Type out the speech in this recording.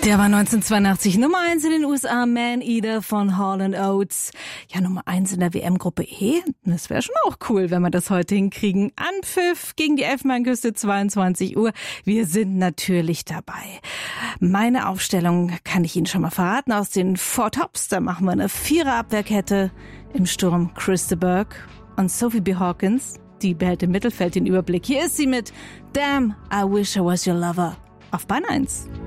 Der war 1982 Nummer 1 in den USA, Man Eater von Hall & Oates. Ja, Nummer 1 in der WM-Gruppe E. Das wäre schon auch cool, wenn wir das heute hinkriegen. Anpfiff gegen die Elfenbeinküste, 22 Uhr. Wir sind natürlich dabei. Meine Aufstellung kann ich Ihnen schon mal verraten. Aus den Four Tops, da machen wir eine Vierer-Abwehrkette. Im Sturm Chris de Burgh und Sophie B. Hawkins. Die behält im Mittelfeld den Überblick. Hier ist sie mit Damn, I Wish I Was Your Lover auf Bahn 1.